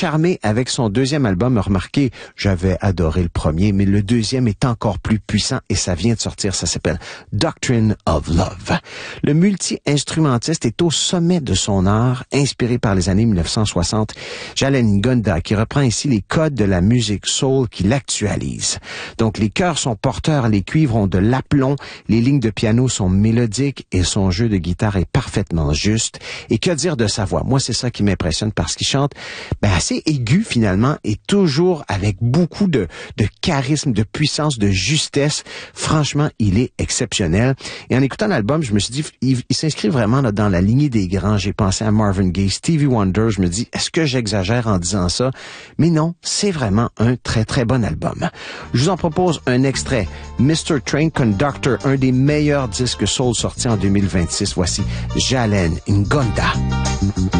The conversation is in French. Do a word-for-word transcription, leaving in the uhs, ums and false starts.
charmé avec son deuxième album. Remarquez, j'avais adoré le premier, mais le deuxième est encore plus puissant et ça vient de sortir. Ça s'appelle Doctrine of Love. Le multi-instrumentiste est au sommet de son art, inspiré par les années mille neuf cent soixante. Jalen Ngonda, qui reprend ici les codes de la musique soul, qui l'actualise. Donc, les chœurs sont porteurs, les cuivres ont de l'aplomb, les lignes de piano sont mélodiques et son jeu de guitare est parfaitement juste. Et que dire de sa voix? Moi, c'est ça qui m'impressionne parce qu'il chante ben, assez aigu finalement et toujours avec beaucoup de, de charisme, de puissance, de justesse. Franchement, il est exceptionnel. Et en écoutant l'album, je me suis dit, il, il s'inscrit vraiment là, dans la lignée des grands. J'ai pensé à Marvin Gaye, Stevie Wonder. Je me dis, est-ce que j'exagère en disant ça? Mais non, c'est vraiment un très, très bon album. Je vous en propose un extrait. mister Train Conductor, un des meilleurs disques soul sortis en deux mille vingt-six. Voici Jalen Ngonda.